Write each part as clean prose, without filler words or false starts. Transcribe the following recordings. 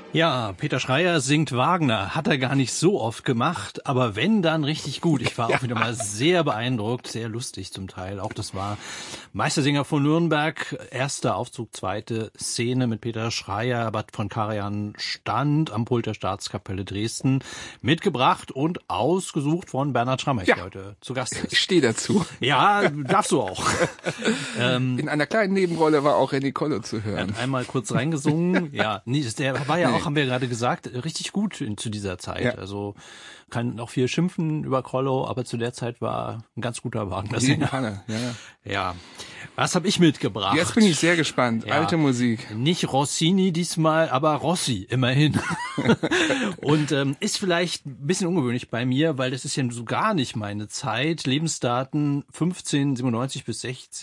Ja, Peter Schreier singt Wagner. Hat er gar nicht so oft gemacht, aber wenn, dann richtig gut. Ich war auch wieder mal sehr beeindruckt, sehr lustig zum Teil. Auch das war Meistersinger von Nürnberg, erster Aufzug, zweite Szene mit Peter Schreier, Bad von Karajan stand am Pult der Staatskapelle Dresden, mitgebracht und ausgesucht von Bernhard Schrammeck, der heute zu Gast ist. Ich stehe dazu. Ja, darfst du auch. In einer kleinen Nebenrolle war auch René Kollo zu hören. Er hat einmal kurz reingesungen. Ja, der war ja auch, haben wir gerade gesagt, richtig gut zu dieser Zeit. Ja. Also kann auch viel schimpfen über Kollo, aber zu der Zeit war ein ganz guter Wagner-Sänger. Ja. Was habe ich mitgebracht? Jetzt bin ich sehr gespannt. Ja. Alte Musik. Nicht Rossini diesmal, aber Rossi, immerhin. Und ist vielleicht ein bisschen ungewöhnlich bei mir, weil das ist ja so gar nicht meine Zeit. Lebensdaten 1597 bis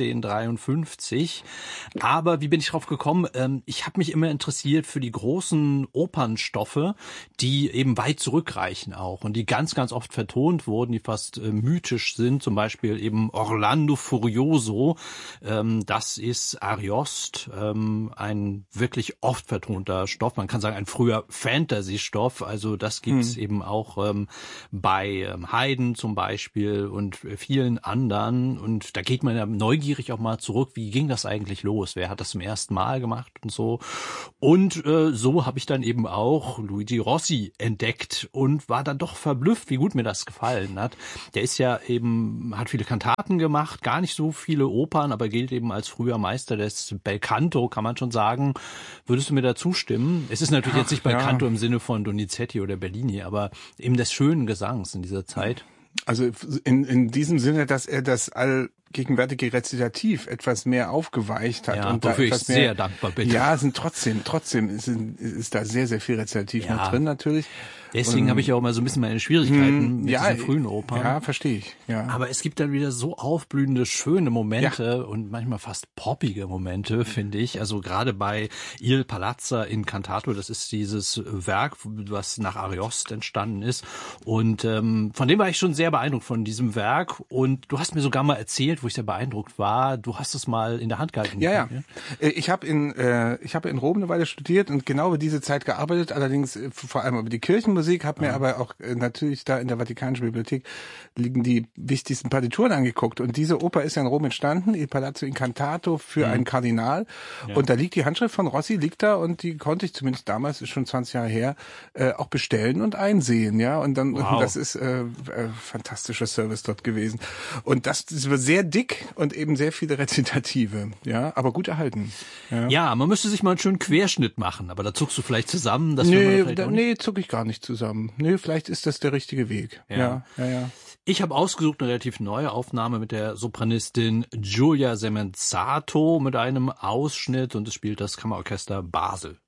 1653. Aber wie bin ich drauf gekommen? Ich habe mich immer interessiert für die großen Opernstoffe, die eben weit zurückreichen auch und die ganz, ganz oft vertont wurden, die fast mythisch sind. Zum Beispiel eben Orlando Furioso. Das ist Ariost, ein wirklich oft vertonter Stoff. Man kann sagen, ein früher Fantasy-Stoff. Also das gibt's eben auch bei Haydn zum Beispiel und vielen anderen. Und da geht man ja neugierig auch mal zurück. Wie ging das eigentlich los? Wer hat das zum ersten Mal gemacht und so? Und so habe ich dann eben auch Luigi Rossi entdeckt und war dann doch verblüfft, wie gut mir das gefallen hat. Der ist ja eben, hat viele Kantaten gemacht, gar nicht so viele Opern, aber gilt eben als früher Meister des Belcanto, kann man schon sagen. Würdest du mir da zustimmen? Es ist natürlich jetzt nicht Belcanto im Sinne von Donizetti oder Bellini, aber eben des schönen Gesangs in dieser Zeit. Also in diesem Sinne, dass er das allgegenwärtige Rezitativ etwas mehr aufgeweicht hat. Ja, und wofür da ich sehr dankbar bin. Ja, sind trotzdem ist da sehr, sehr viel Rezitativ noch drin natürlich. Deswegen habe ich auch immer so ein bisschen meine Schwierigkeiten mit diesen frühen Opern. Ja, verstehe ich. Ja. Aber es gibt dann wieder so aufblühende, schöne Momente und manchmal fast poppige Momente, finde ich. Also gerade bei Il Palazzo in Cantato, das ist dieses Werk, was nach Ariost entstanden ist. Und von dem war ich schon sehr beeindruckt, von diesem Werk. Und du hast mir sogar mal erzählt, wo ich sehr beeindruckt war, du hast es mal in der Hand gehalten. Ja. Ich habe in Rom eine Weile studiert und genau über diese Zeit gearbeitet, allerdings vor allem über die Kirchenmusik, habe mir aber auch natürlich da in der Vatikanischen Bibliothek liegen die wichtigsten Partituren angeguckt. Und diese Oper ist ja in Rom entstanden, Il Palazzo in Cantato für einen Kardinal. Ja. Und da liegt die Handschrift von Rossi, liegt da und die konnte ich zumindest damals, ist schon 20 Jahre her, auch bestellen und einsehen. Ja, und dann das ist fantastischer Service dort gewesen. Und das war sehr dick und eben sehr viele Rezitative, ja, aber gut erhalten. Ja, man müsste sich mal einen schönen Querschnitt machen, aber da zuckst du vielleicht zusammen. Das Nee, zucke ich gar nicht zusammen. Nee, vielleicht ist das der richtige Weg. Ja. Ich habe ausgesucht eine relativ neue Aufnahme mit der Sopranistin Giulia Semenzato mit einem Ausschnitt und es spielt das Kammerorchester Basel.